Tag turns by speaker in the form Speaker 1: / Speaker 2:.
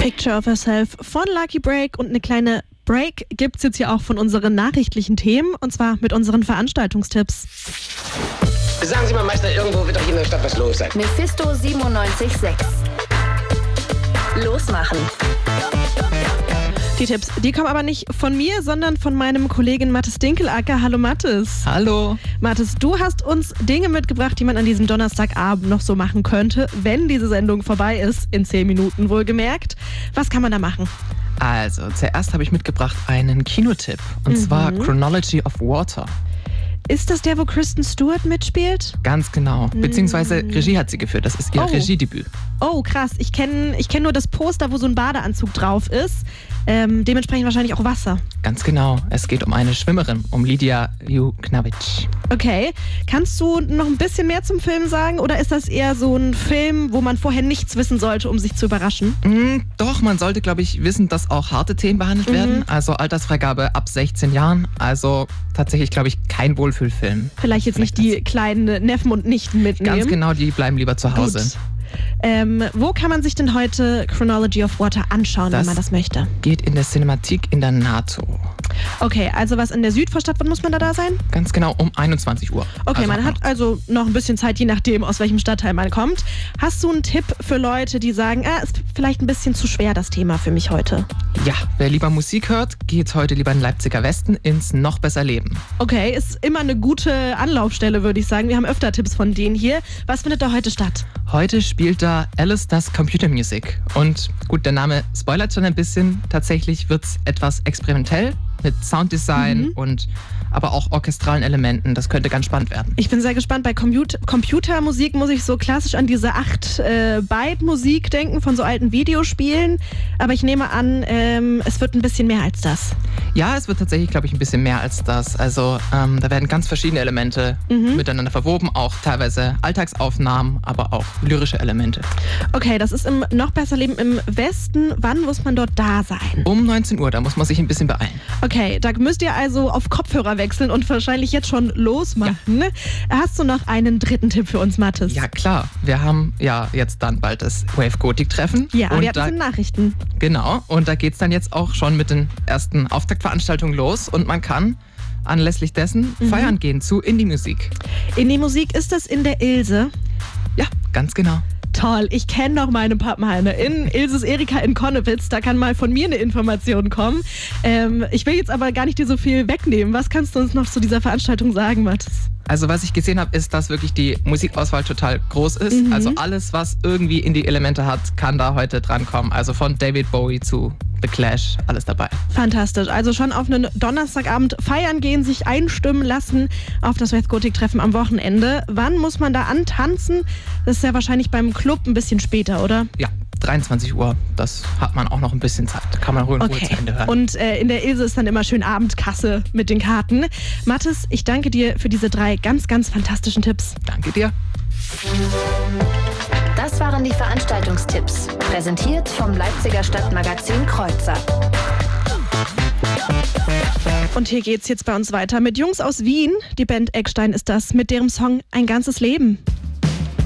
Speaker 1: Picture of Herself von Lucky Break und eine kleine Break gibt es jetzt hier auch von unseren nachrichtlichen Themen und zwar mit unseren Veranstaltungstipps.
Speaker 2: Sagen Sie mal, Meister, irgendwo wird doch hier in der Stadt was los sein.
Speaker 3: Mephisto 97.6. Losmachen.
Speaker 1: Die Tipps, die kommen aber nicht von mir, sondern von meinem Kollegen Mathis Dinkelacker. Hallo Mathis.
Speaker 4: Hallo.
Speaker 1: Mathis, du hast uns Dinge mitgebracht, die man an diesem Donnerstagabend noch so machen könnte, wenn diese Sendung vorbei ist, in 10 Minuten wohlgemerkt. Was kann man da machen?
Speaker 4: Also, zuerst habe ich mitgebracht einen Kinotipp, und zwar Chronology of Water.
Speaker 1: Ist das der, wo Kristen Stewart mitspielt?
Speaker 4: Ganz genau. Beziehungsweise Regie hat sie geführt. Das ist ihr Regiedebüt.
Speaker 1: Oh, krass. Ich kenn nur das Poster, wo so ein Badeanzug drauf ist. Dementsprechend wahrscheinlich auch Wasser.
Speaker 4: Ganz genau. Es geht um eine Schwimmerin, um Lidia Juknavitch.
Speaker 1: Okay. Kannst du noch ein bisschen mehr zum Film sagen? Oder ist das eher so ein Film, wo man vorher nichts wissen sollte, um sich zu überraschen?
Speaker 4: Doch, man sollte, glaube ich, wissen, dass auch harte Themen behandelt werden. Also Altersfreigabe ab 16 Jahren. Also tatsächlich, glaube ich, kein Wohlfühlfilm.
Speaker 1: Vielleicht jetzt nicht die kleinen Neffen und Nichten mitnehmen.
Speaker 4: Ganz genau, die bleiben lieber zu Hause.
Speaker 1: Gut. Wo kann man sich denn heute Chronology of Water anschauen, wenn man das möchte?
Speaker 4: Geht in der Cinemathek in der NATO.
Speaker 1: Okay, also was in der Südvorstadt, wann muss man da sein?
Speaker 4: Ganz genau, um 21 Uhr.
Speaker 1: Okay,
Speaker 4: also
Speaker 1: man hat also noch ein bisschen Zeit, je nachdem, aus welchem Stadtteil man kommt. Hast du einen Tipp für Leute, die sagen, ist vielleicht ein bisschen zu schwer das Thema für mich heute?
Speaker 4: Ja, wer lieber Musik hört, geht heute lieber in Leipziger Westen ins Noch besser Leben.
Speaker 1: Okay, ist immer eine gute Anlaufstelle, würde ich sagen. Wir haben öfter Tipps von denen hier. Was findet da heute statt?
Speaker 4: Heute spielt da Alice Does Computer Music. Und gut, der Name spoilert schon ein bisschen. Tatsächlich wird es etwas experimentell mit Sounddesign und aber auch orchestralen Elementen. Das könnte ganz spannend werden.
Speaker 1: Ich bin sehr gespannt. Bei Computermusik muss ich so klassisch an diese 8-Byte-Musik denken von so alten Videospielen. Aber ich nehme an, es wird ein bisschen mehr als das.
Speaker 4: Ja, es wird tatsächlich, glaube ich, ein bisschen mehr als das. Also da werden ganz verschiedene Elemente miteinander verwoben. Auch teilweise Alltagsaufnahmen, aber auch lyrische Elemente.
Speaker 1: Okay, das ist im Noch besser Leben im Westen. Wann muss man dort da sein?
Speaker 4: Um 19 Uhr, da muss man sich ein bisschen beeilen.
Speaker 1: Okay, da müsst ihr also auf Kopfhörer wechseln und wahrscheinlich jetzt schon losmachen. Ja. Hast du noch einen dritten Tipp für uns, Mathis?
Speaker 4: Ja, klar. Wir haben ja jetzt dann bald das Wave Gothic Treffen.
Speaker 1: Ja, und wir hatten es in Nachrichten.
Speaker 4: Genau, und da geht es dann jetzt auch schon mit den ersten Auftaktveranstaltungen los und man kann anlässlich dessen feiern gehen zu Indie-Musik.
Speaker 1: Indie-Musik, ist das in der Ilse?
Speaker 4: Ja, ganz genau.
Speaker 1: Toll, ich kenne noch meine Pappenheime. In Ilses Erika in Konnewitz, da kann mal von mir eine Information kommen. Ich will jetzt aber gar nicht dir so viel wegnehmen. Was kannst du uns noch zu dieser Veranstaltung sagen, Mathis?
Speaker 4: Also was ich gesehen habe, ist, dass wirklich die Musikauswahl total groß ist. Also alles, was irgendwie Indie-Elemente hat, kann da heute drankommen. Also von David Bowie zu The Clash, alles dabei.
Speaker 1: Fantastisch. Also schon auf einen Donnerstagabend feiern gehen, sich einstimmen lassen auf das Wave Gothic Treffen am Wochenende. Wann muss man da antanzen? Das ist ja wahrscheinlich beim Club ein bisschen später, oder?
Speaker 4: Ja, 23 Uhr. Das hat man auch noch ein bisschen Zeit. Da kann man ruhig zu Ende hören.
Speaker 1: Und in der Ilse ist dann immer schön Abendkasse mit den Karten. Mathis, ich danke dir für diese 3 ganz, ganz fantastischen Tipps.
Speaker 4: Danke dir.
Speaker 3: Das waren die Veranstaltungstipps, präsentiert vom Leipziger Stadtmagazin Kreuzer.
Speaker 1: Und hier geht's jetzt bei uns weiter mit Jungs aus Wien. Die Band Eckstein ist das mit deren Song Ein ganzes Leben.